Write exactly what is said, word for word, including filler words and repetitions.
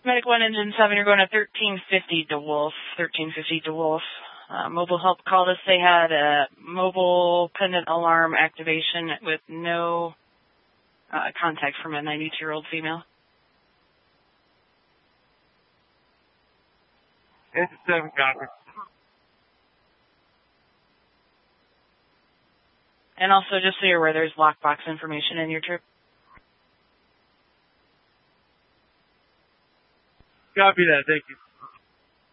Medic one, Engine seven, you're going to thirteen fifty DeWolf, thirteen fifty DeWolf. Uh, mobile help called us. They had a mobile pendant alarm activation with no uh, contact from a ninety-two-year-old female. Engine seven, copy. And also, just so you're aware, there's lockbox information in your trip. Copy that, thank you.